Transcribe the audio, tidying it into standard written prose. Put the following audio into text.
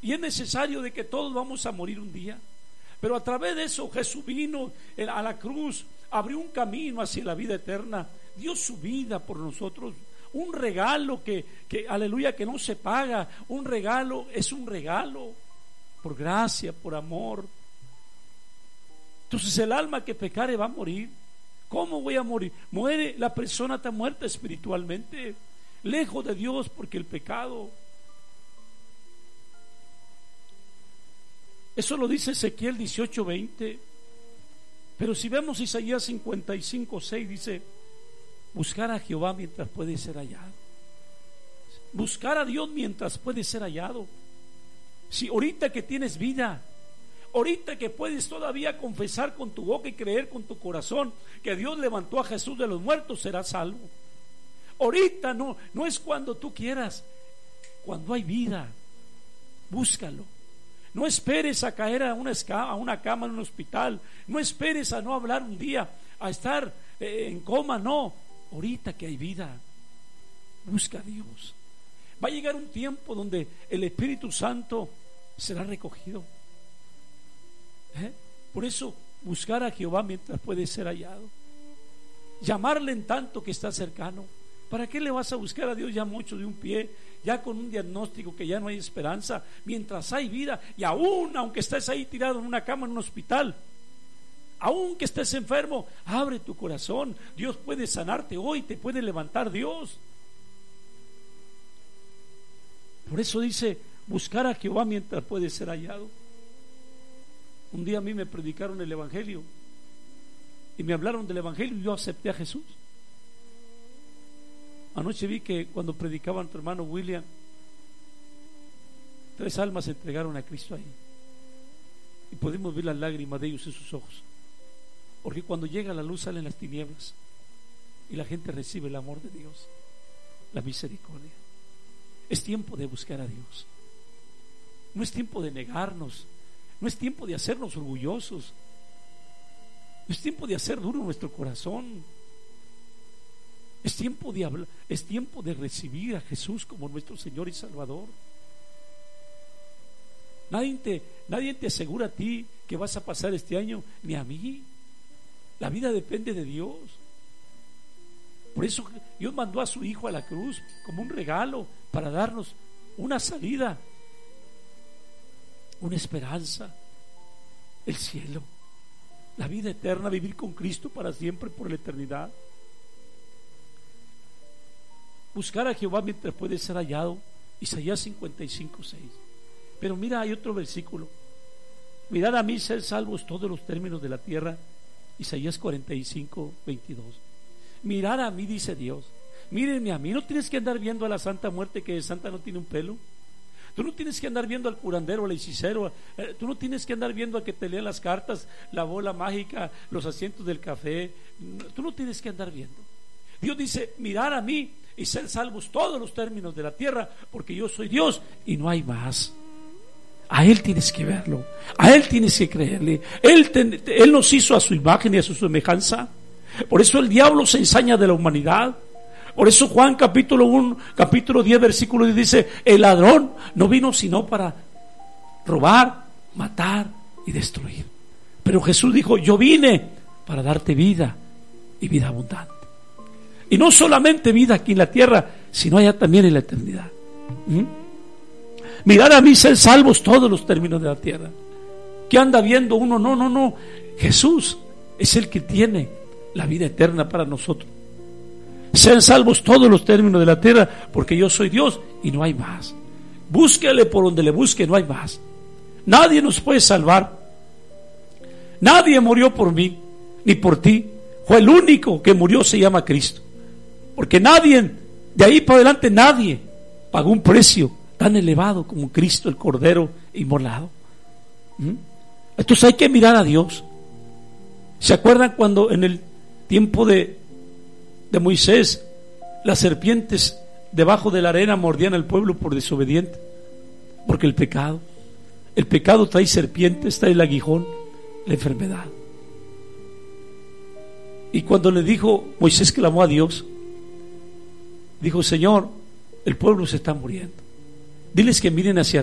y es necesario de que todos vamos a morir un día. Pero a través de eso Jesús vino a la cruz, abrió un camino hacia la vida eterna, dio su vida por nosotros. Un regalo que aleluya, que no se paga. Un regalo es un regalo por gracia, por amor. Entonces el alma que pecare va a morir. ¿Cómo voy a morir? Muere, la persona está muerta espiritualmente, lejos de Dios, porque el pecado. Eso lo dice Ezequiel 18:20. Pero si vemos Isaías 55:6, dice: buscar a Jehová mientras puede ser hallado. Buscar a Dios mientras puede ser hallado. Si ahorita que tienes vida, ahorita que puedes todavía confesar con tu boca y creer con tu corazón que Dios levantó a Jesús de los muertos, serás salvo. Ahorita no es cuando tú quieras, cuando hay vida, búscalo. No esperes a caer a una cama en un hospital. No esperes a no hablar un día, a estar en coma. No, ahorita que hay vida, busca a Dios. Va a llegar un tiempo donde el Espíritu Santo será recogido. Por eso, buscar a Jehová mientras puede ser hallado. Llamarle en tanto que está cercano. ¿Para qué le vas a buscar a Dios ya mucho de un pie, ya con un diagnóstico que ya no hay esperanza, mientras hay vida? Y aún aunque estés ahí tirado en una cama en un hospital, aún que estés enfermo, abre tu corazón. Dios puede sanarte hoy, te puede levantar Dios. Por eso dice: buscar a Jehová mientras puede ser hallado. Un día a mí me predicaron el Evangelio y me hablaron del Evangelio y yo acepté a Jesús. Anoche vi que cuando predicaban tu hermano William, 3 almas se entregaron a Cristo ahí, y podemos ver las lágrimas de ellos en sus ojos, porque cuando llega la luz salen las tinieblas y la gente recibe el amor de Dios, la misericordia. Es tiempo de buscar a Dios. No es tiempo de negarnos, no es tiempo de hacernos orgullosos, no es tiempo de hacer duro nuestro corazón. Es tiempo de hablar, es tiempo de recibir a Jesús como nuestro Señor y Salvador. Nadie te asegura a ti que vas a pasar este año, ni a mí. La vida depende de Dios. Por eso Dios mandó a su Hijo a la cruz como un regalo para darnos una salida, una esperanza, el cielo, la vida eterna, vivir con Cristo para siempre, por la eternidad. Buscar a Jehová mientras puede ser hallado, Isaías 55:6. Pero mira, hay otro versículo: mirad a mí, ser salvos todos los términos de la tierra, Isaías 45:22. Mirad a mí, dice Dios, mírenme a mí. No tienes que andar viendo a la Santa Muerte, que de santa no tiene un pelo. Tú no tienes que andar viendo al curandero, al hechicero. Tú no tienes que andar viendo al que te lee las cartas, la bola mágica, los asientos del café. Tú no tienes que andar viendo. Dios dice: mirad a mí y ser salvos todos los términos de la tierra, porque yo soy Dios y no hay más. A Él tienes que verlo, a Él tienes que creerle. Él nos hizo a su imagen y a su semejanza. Por eso el diablo se ensaña de la humanidad. Por eso Juan capítulo 10 versículo 10 dice: el ladrón no vino sino para robar, matar y destruir. Pero Jesús dijo: yo vine para darte vida y vida abundante. Y no solamente vida aquí en la tierra, sino allá también en la eternidad. Mirad a mí, ser salvos todos los términos de la tierra. ¿Qué anda viendo uno? No. Jesús es el que tiene la vida eterna para nosotros. Sean salvos todos los términos de la tierra, porque yo soy Dios y no hay más. Búsquele por donde le busque, no hay más. Nadie nos puede salvar. Nadie murió por mí ni por ti. Fue el único que murió, se llama Cristo. Porque nadie, de ahí para adelante, nadie pagó un precio tan elevado como Cristo, el Cordero inmolado. Entonces hay que mirar a Dios. ¿Se acuerdan cuando en el tiempo de Moisés las serpientes debajo de la arena mordían al pueblo por desobediente? Porque el pecado trae serpientes, trae el aguijón, la enfermedad. Y cuando le dijo, Moisés clamó a Dios, dijo: Señor, el pueblo se está muriendo, diles que miren hacia